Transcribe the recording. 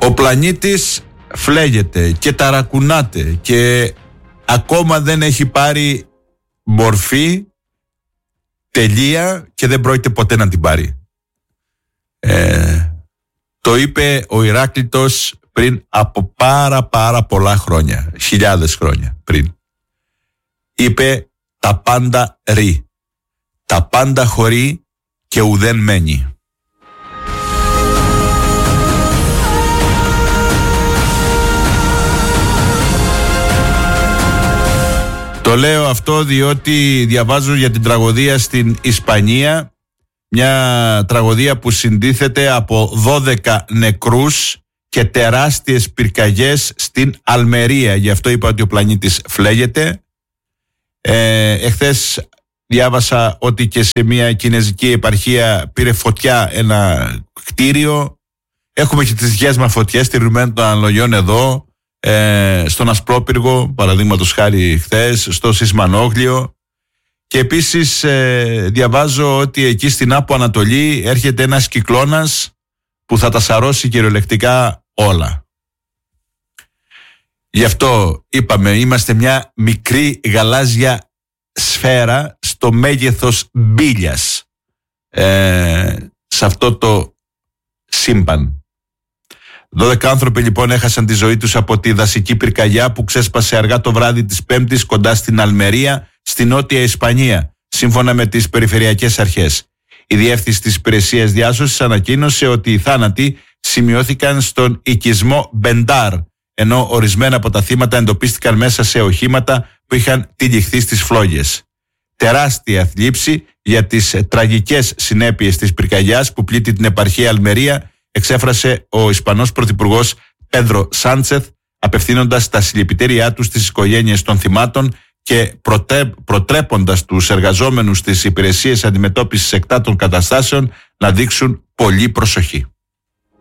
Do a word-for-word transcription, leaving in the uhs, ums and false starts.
Ο πλανήτης φλέγεται και ταρακουνάται και ακόμα δεν έχει πάρει μορφή, τελεία, και δεν πρόκειται ποτέ να την πάρει. Ε, το είπε ο Ηράκλειτος πριν από πάρα πάρα πολλά χρόνια, χιλιάδες χρόνια πριν. Είπε τα πάντα ρί, τα πάντα χωρεί και ουδέν μένει. Το λέω αυτό διότι διαβάζω για την τραγωδία στην Ισπανία, μια τραγωδία που συντίθεται από δώδεκα νεκρούς και τεράστιες πυρκαγιές στην Αλμερία. Γι' αυτό είπα ότι ο πλανήτης φλέγεται. Ε, εχθές διάβασα ότι και σε μια κινέζικη επαρχία πήρε φωτιά ένα κτίριο. Έχουμε και τις δικές μας φωτιές στηριγμένων των αναλογιών εδώ, ε, στον Ασπρόπυργο, παραδείγματος χάρη χθες, στο Σισμανόγλιο. Και επίσης ε, διαβάζω ότι εκεί στην Άπο Ανατολή έρχεται ένας κυκλώνας που θα τα σαρώσει κυριολεκτικά όλα. Γι' αυτό είπαμε, είμαστε μια μικρή γαλάζια σφαίρα στο μέγεθος μπίλιας ε, σε αυτό το σύμπαν. δώδεκα άνθρωποι λοιπόν έχασαν τη ζωή τους από τη δασική πυρκαγιά που ξέσπασε αργά το βράδυ της Πέμπτης κοντά στην Αλμερία, στη Νότια Ισπανία, σύμφωνα με τις περιφερειακές αρχές. Η διεύθυνση της υπηρεσίας διάσωσης ανακοίνωσε ότι οι θάνατοι σημειώθηκαν στον οικισμό Μπεντάρ, ενώ ορισμένα από τα θύματα εντοπίστηκαν μέσα σε οχήματα που είχαν τυλιχθεί στις φλόγες. Τεράστια θλίψη για τις τραγικές συνέπειες της πυρκαγιάς που πλήττει την επαρχία Αλμερία εξέφρασε ο Ισπανός Πρωθυπουργός Πέντρο Σάντσεθ, απευθύνοντας τα συλληπιτήριά του στις οικογένειες των θυμάτων και προτρέ, προτρέποντας τους εργαζόμενους στις υπηρεσίες αντιμετώπισης εκτάτων καταστάσεων να δείξουν πολύ προσοχή.